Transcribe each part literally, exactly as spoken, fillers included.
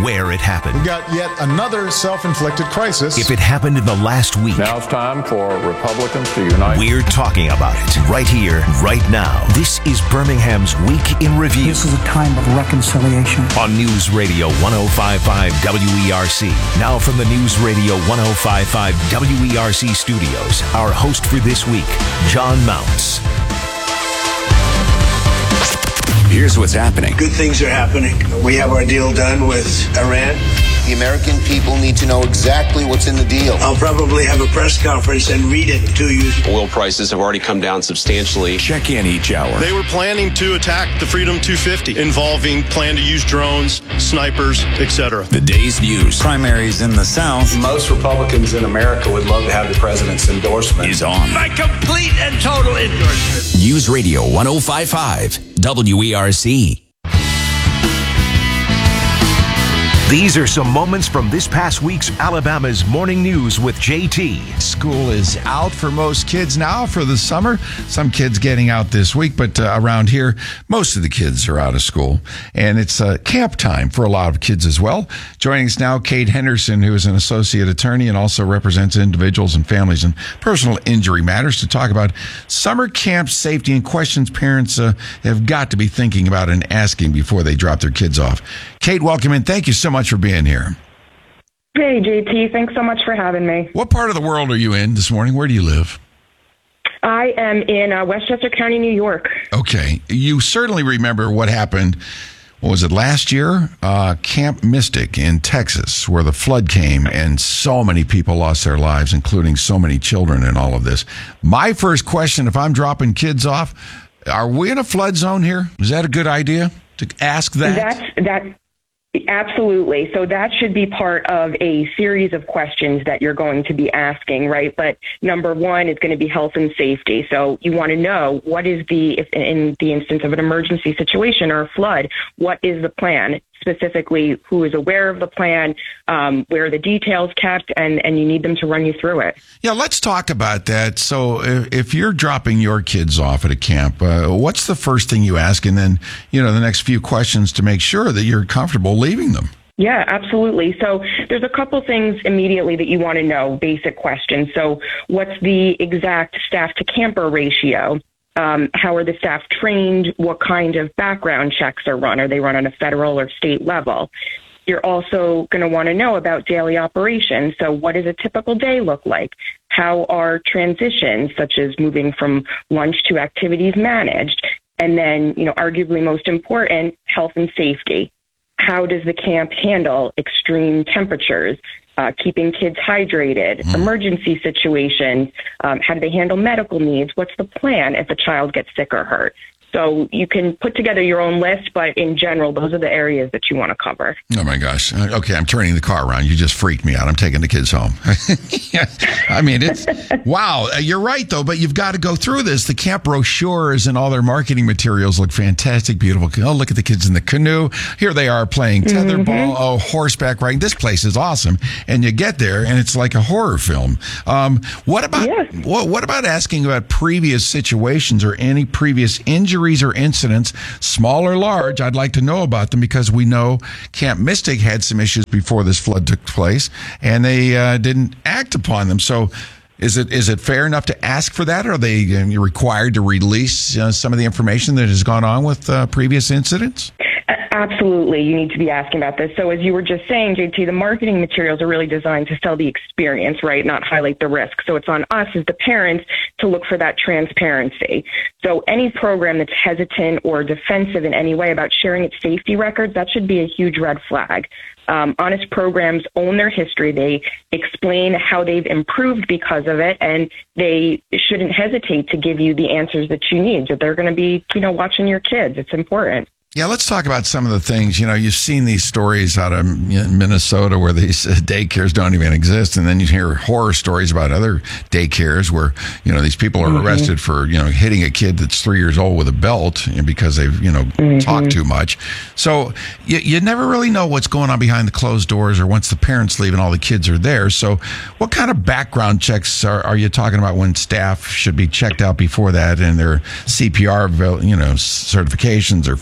where it happened. We got yet another self-inflicted crisis. If it happened in the last week. Now it's time for Republicans to unite. We're talking about it right here, right now. This is Birmingham's Week in Review. This is a time of reconciliation. On News Radio one oh five point five W E R C. Now from the News Radio one oh five point five W E R C studios, our host for this week, John Mounts. Here's what's happening. Good things are happening. We have our deal done with Iran. The American people need to know exactly what's in the deal. I'll probably have a press conference and read it to you. Oil prices have already come down substantially. Check in each hour. They were planning to attack the Freedom two fifty, involving plan to use drones, snipers, et cetera. The day's news. Primaries in the South. Most Republicans in America would love to have the president's endorsement. Is on. My complete and total endorsement. News Radio one oh five point five W E R C. These are some moments from this past week's Alabama's Morning News with J T. School is out for most kids now for the summer. Some kids getting out this week, but uh, around here, most of the kids are out of school. And it's uh, camp time for a lot of kids as well. Joining us now, Kate Henderson, who is an associate attorney and also represents individuals and families in personal injury matters, to talk about summer camp safety and questions parents uh, have got to be thinking about and asking before they drop their kids off. Kate, welcome in. Thank you so much for being here. Hey, J T. Thanks so much for having me. What part of the world are you in this morning? Where do you live? I am in uh, Westchester County, New York. Okay. You certainly remember what happened, what was it, last year? Uh, Camp Mystic in Texas, where the flood came and so many people lost their lives, including so many children in all of this. My first question, if I'm dropping kids off, are we in a flood zone here? Is that a good idea to ask that? That's, that, absolutely. So that should be part of a series of questions that you're going to be asking, right? But number one is going to be health and safety. So you want to know, what is the, if in the instance of an emergency situation or a flood, what is the plan? Specifically, who is aware of the plan, um, where are the details kept, and, and you need them to run you through it. Yeah, let's talk about that. So if, if you're dropping your kids off at a camp, uh, what's the first thing you ask? And then, you know, the next few questions to make sure that you're comfortable leaving them. Yeah, absolutely. So there's a couple things immediately that you want to know, basic questions. So what's the exact staff to camper ratio? Um, how are the staff trained? What kind of background checks are run? Are they run on a federal or state level? You're also going to want to know about daily operations. So what does a typical day look like? How are transitions, such as moving from lunch to activities, managed? And then, you know, arguably most important, health and safety. How does the camp handle extreme temperatures? Uh, keeping kids hydrated, mm. emergency situations, um, how do they handle medical needs? What's the plan if a child gets sick or hurt? So you can put together your own list, but in general, those are the areas that you want to cover. Oh, my gosh. Okay, I'm turning the car around. You just freaked me out. I'm taking the kids home. I mean, it's, wow. You're right, though, but you've got to go through this. The camp brochures and all their marketing materials look fantastic, beautiful. Oh, look at the kids in the canoe. Here they are playing tetherball. Mm-hmm. Oh, horseback riding. This place is awesome. And you get there, and it's like a horror film. Um, what about yeah. what, what about asking about previous situations or any previous injuries or incidents, small or large? I'd like to know about them, because we know Camp Mystic had some issues before this flood took place, and they uh, didn't act upon them. So is it is it fair enough to ask for that? Or are they uh, required to release uh, some of the information that has gone on with uh, previous incidents? Absolutely. You need to be asking about this. So as you were just saying, J T, the marketing materials are really designed to sell the experience, right? Not highlight the risk. So it's on us as the parents to look for that transparency. So any program that's hesitant or defensive in any way about sharing its safety records, that should be a huge red flag. Um, honest programs own their history. They explain how they've improved because of it, and they shouldn't hesitate to give you the answers that you need. So they're going to be, you know, watching your kids. It's important. Yeah, let's talk about some of the things. You know, you've seen these stories out of Minnesota where these daycares don't even exist, and then you hear horror stories about other daycares where, you know, these people are mm-hmm. arrested for, you know, hitting a kid that's three years old with a belt because they've, you know, mm-hmm. talked too much. So you, you never really know what's going on behind the closed doors or once the parents leave and all the kids are there. So what kind of background checks are, are you talking about when staff should be checked out before that, and their C P R, you know, certifications or first aid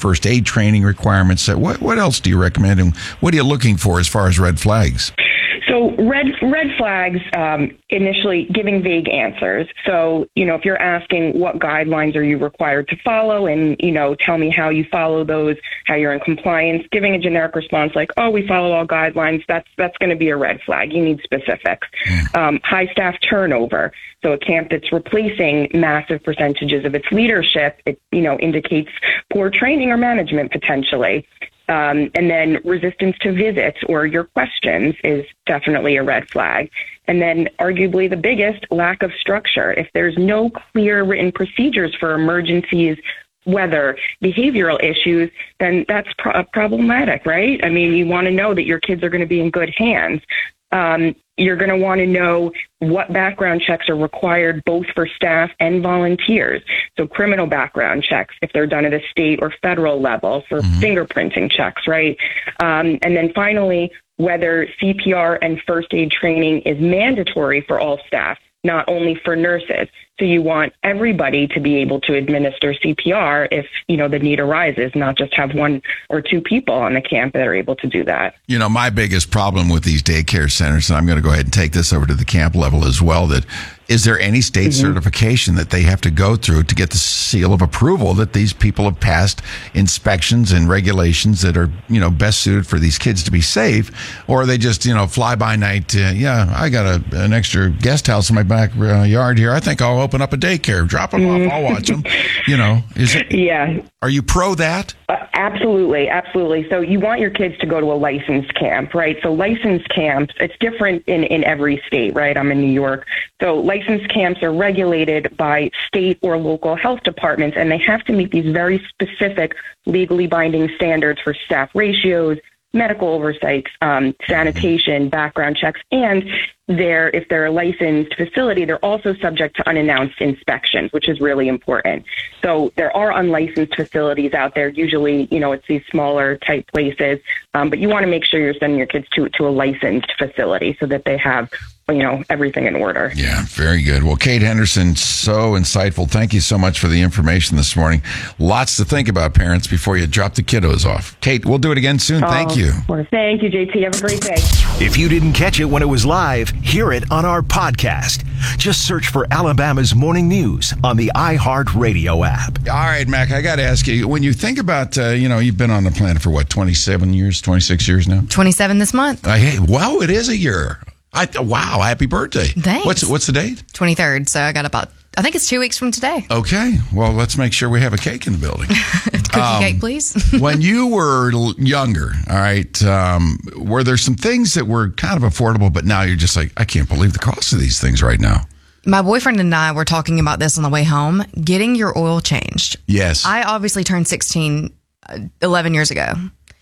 aid training requirements. What, what else do you recommend, and what are you looking for as far as red flags? So red red flags, um, initially giving vague answers. So, you know, if you're asking what guidelines are you required to follow and, you know, tell me how you follow those, how you're in compliance, giving a generic response like, oh, we follow all guidelines, that's that's going to be a red flag. You need specifics. Um, high staff turnover. So a camp that's replacing massive percentages of its leadership, it, you know, indicates poor training or management potentially. Um, and then resistance to visits or your questions is definitely a red flag. And then arguably the biggest, lack of structure. If there's no clear written procedures for emergencies, weather, behavioral issues, then that's pro- problematic, right? I mean, you want to know that your kids are going to be in good hands. Um, you're going to want to know what background checks are required both for staff and volunteers. So criminal background checks, if they're done at a state or federal level for mm-hmm. fingerprinting checks, right? Um, and then finally, whether C P R and first aid training is mandatory for all staff, not only for nurses. So you want everybody to be able to administer C P R if, you know, the need arises, not just have one or two people on the camp that are able to do that. You know, my biggest problem with these daycare centers, and I'm going to go ahead and take this over to the camp level as well, that is there any state mm-hmm. certification that they have to go through to get the seal of approval that these people have passed inspections and regulations that are, you know, best suited for these kids to be safe? Or are they just, you know, fly by night, uh, yeah, I got a, an extra guest house in my backyard here. I think I'll open up a daycare, drop them mm-hmm. off, I'll watch them. You know, is it? Yeah. Are you pro that? Uh, absolutely, absolutely. So you want your kids to go to a licensed camp, right? So licensed camps, it's different in, in every state, right? I'm in New York. So licensed camps are regulated by state or local health departments, and they have to meet these very specific legally binding standards for staff ratios, medical oversight, um, sanitation, background checks, and they're, if they're a licensed facility, they're also subject to unannounced inspections, which is really important. So there are unlicensed facilities out there. Usually, you know, it's these smaller type places, um, but you want to make sure you're sending your kids to, to a licensed facility so that they have, you know, everything in order. Yeah, very good. Well, Kate Henderson, so insightful. Thank you so much for the information this morning. Lots to think about, parents, before you drop the kiddos off. Kate, we'll do it again soon. Oh, Thank you. Thank you, J T. Have a great day. If you didn't catch it when it was live, hear it on our podcast. Just search for Alabama's Morning News on the iHeartRadio app. All right, Mac, I got to ask you, when you think about, uh, you know, you've been on the planet for what, twenty-seven years, twenty-six years now? twenty-seven this month. Uh, hey, well, it is a year. I, wow, happy birthday. Thanks. What's what's the date? twenty-third, so I got about, I think it's two weeks from today. Okay, well, let's make sure we have a cake in the building. Cookie um, cake, please. When you were younger, all right, um, were there some things that were kind of affordable, but now you're just like, I can't believe the cost of these things right now? My boyfriend and I were talking about this on the way home, getting your oil changed. Yes. I obviously turned sixteen uh, eleven years ago.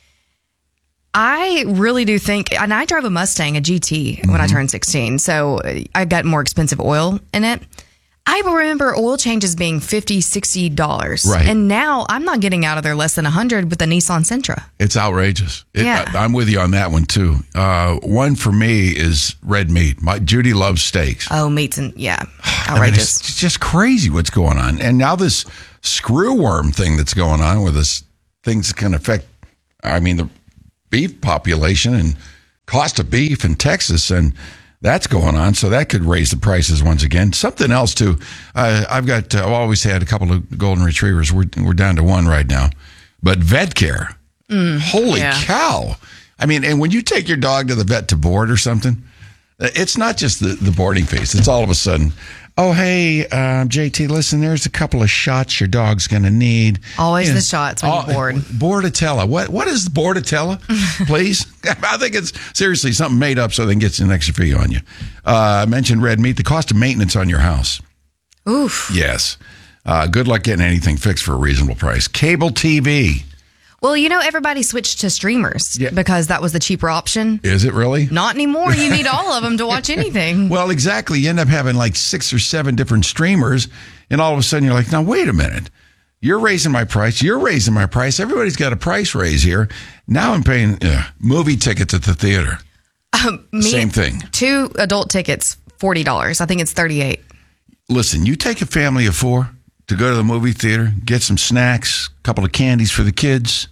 I really do think, and I drove a Mustang, a G T, mm-hmm. when I turned sixteen, so I got more expensive oil in it. I remember oil changes being fifty dollars, sixty dollars. Right. And now I'm not getting out of there less than one hundred dollars with the Nissan Sentra. It's outrageous. It, yeah. I, I'm with you on that one, too. Uh, one for me is red meat. My Judy loves steaks. Oh, meats and, yeah, outrageous. I mean, it's just crazy what's going on. And now this screwworm thing that's going on where this things can affect, I mean, the beef population and cost of beef in Texas, and that's going on, so that could raise the prices once again. Something else too. Uh, I've got. Uh, I've always had a couple of golden retrievers. We're we're down to one right now, but vet care. Mm, holy yeah. cow! I mean, and when you take your dog to the vet to board or something, it's not just the, the boarding fees. It's all of a sudden, oh, hey, uh, J T, listen, there's a couple of shots your dog's going to need. Always you know, the shots when all, you board. Bordetella. What, what is Bordetella, please? I think it's seriously something made up so they can get an extra fee on you. Uh, I mentioned red meat, the cost of maintenance on your house. Oof. Yes. Uh, good luck getting anything fixed for a reasonable price. Cable T V. Well, you know, everybody switched to streamers yeah. because that was the cheaper option. Is it really? Not anymore. You need all of them to watch anything. Well, exactly. You end up having like six or seven different streamers, and all of a sudden you're like, now, wait a minute. You're raising my price. You're raising my price. Everybody's got a price raise here. Now I'm paying uh, movie tickets at the theater. Um, me, Same thing. Two adult tickets, forty dollars. I think it's thirty-eight dollars. Listen, you take a family of four to go to the movie theater, get some snacks, a couple of candies for the kids.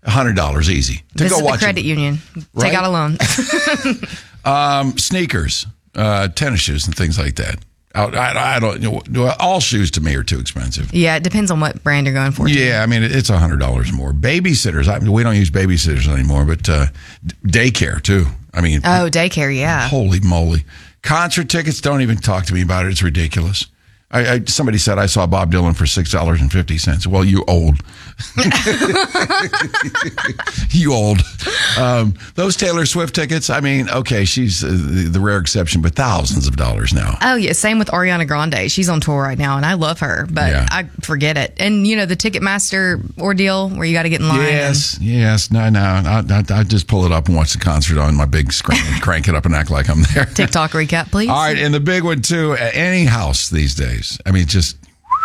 one hundred dollars easy. To Visit go watch the credit it. union. Right? Take out a loan. um, sneakers, uh, tennis shoes, and things like that. I, I, I don't. You know, all shoes to me are too expensive. Yeah, it depends on what brand you're going for. Yeah, I mean it's a hundred dollars more. Babysitters, I mean, we don't use babysitters anymore, but uh, daycare too. I mean, oh, daycare, yeah. Holy moly! Concert tickets, don't even talk to me about it. It's ridiculous. I, I somebody said I saw Bob Dylan for six dollars and fifty cents. Well, you old. You old. Um, those Taylor Swift tickets, I mean, okay, she's uh, the, the rare exception, but thousands of dollars now. Oh, yeah. Same with Ariana Grande. She's on tour right now, and I love her, but Yeah. I forget it. And, you know, the Ticketmaster ordeal where you got to get in line. Yes, and- yes. No, no. I, I, I just pull it up and watch the concert on my big screen and crank it up and act like I'm there. TikTok recap, please. All right, and the big one, too, any house these days. I mean, just...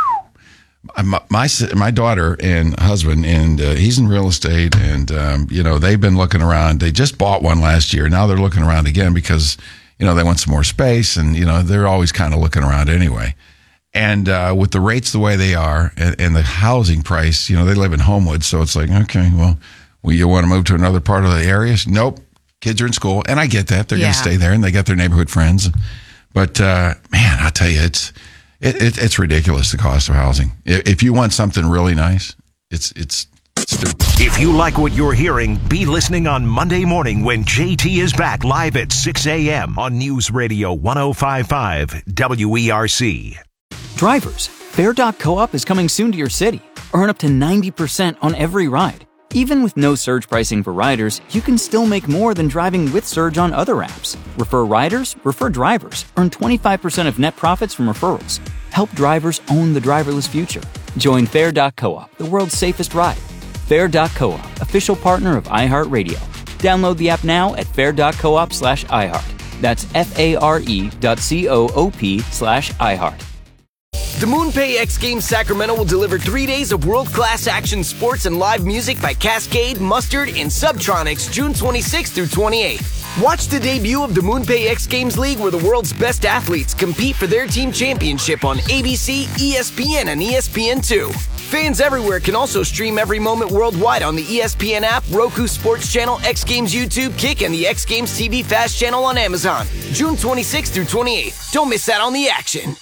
My, my my daughter and husband, and uh, he's in real estate, and um, you know they've been looking around. They just bought one last year. Now they're looking around again because you know they want some more space, and you know they're always kind of looking around anyway. And uh, with the rates the way they are, and, and the housing price, you know they live in Homewood, so it's like, okay, well, well you want to move to another part of the area? Nope, kids are in school, and I get that they're Yeah. going to stay there, and they got their neighborhood friends. But uh, man, I tell you, it's. It, it, it's ridiculous, the cost of housing. If, if you want something really nice, it's it's stupid. If you like what you're hearing, be listening on Monday morning when J T is back live at six a.m. on News Radio one oh five point five W E R C. Drivers, Fair dot Co-op is coming soon to your city. Earn up to ninety percent on every ride. Even with no surge pricing for riders, you can still make more than driving with Surge on other apps. Refer riders, refer drivers. Earn twenty-five percent of net profits from referrals. Help drivers own the driverless future. Join Fair dot Co-op, the world's safest ride. Fair dot Co-op, official partner of iHeartRadio. Download the app now at fair dot coop slash iHeart. That's F-A-R-E dot C-O-O-P slash iHeart. The MoonPay X Games Sacramento will deliver three days of world-class action sports and live music by Cascade, Mustard, and Subtronics June twenty-sixth through twenty-eighth. Watch the debut of the MoonPay X Games League where the world's best athletes compete for their team championship on A B C, E S P N, and E S P N two. Fans everywhere can also stream every moment worldwide on the E S P N app, Roku Sports Channel, X Games YouTube, Kick, and the X Games T V Fast Channel on Amazon. June twenty-sixth through twenty-eighth. Don't miss out on the action.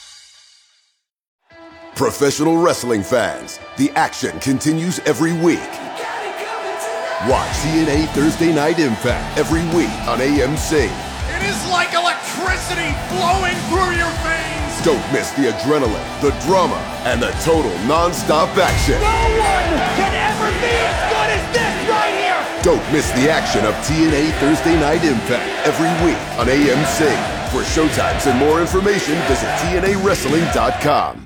Professional wrestling fans, the action continues every week. Watch T N A Thursday Night Impact every week on A M C. It is like electricity flowing through your veins. Don't miss the adrenaline, the drama, and the total non-stop action. No one can ever be as good as this right here. Don't miss the action of T N A Thursday Night Impact every week on A M C. For showtimes and more information, visit T N A wrestling dot com.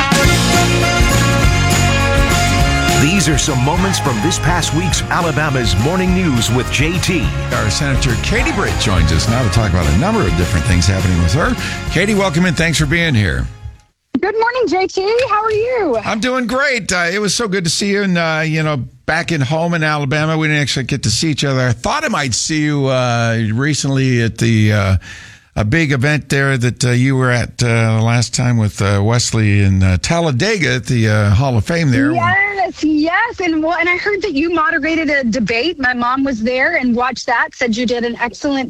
These are some moments from this past week's Alabama's Morning News with J T. Our Senator Katie Britt joins us now to talk about a number of different things happening with her. Katie, welcome and thanks for being here. Good morning, J T. How are you? I'm doing great. Uh, it was so good to see you. And, uh, you know, back in home in Alabama, we didn't actually get to see each other. I thought I might see you uh, recently at the uh, a big event there that uh, you were at uh, last time with uh, Wesley in uh, Talladega at the uh, Hall of Fame there. Yes, yes. And, well, and I heard that you moderated a debate. My mom was there and watched that, said you did an excellent